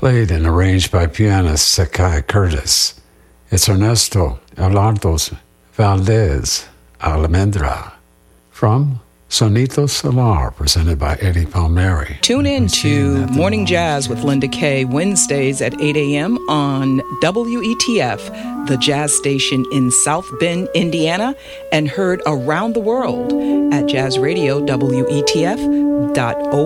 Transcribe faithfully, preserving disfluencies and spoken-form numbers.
played and arranged by pianist Sakai Curtis. It's Ernesto Eduardo Valdez Almendra from Sonito Solar, presented by Eddie Palmieri. Tune in to Morning Jazz with Linda Kay, Wednesdays at eight a.m. on W E T F, the jazz station in South Bend, Indiana, and heard around the world at jazz radio W E T F dot org.